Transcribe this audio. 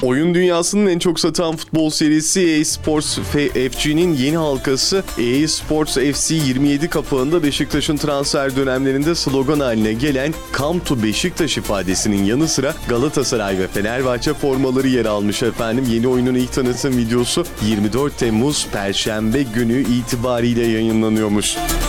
Oyun dünyasının en çok satan futbol serisi EA Sports FC'nin yeni halkası EA Sports FC 27 kapağında Beşiktaş'ın transfer dönemlerinde slogan haline gelen "Come to Beşiktaş" ifadesinin yanı sıra Galatasaray ve Fenerbahçe formaları yer almış efendim. Yeni oyunun ilk tanıtım videosu 24 Temmuz Perşembe günü itibariyle yayınlanıyormuş.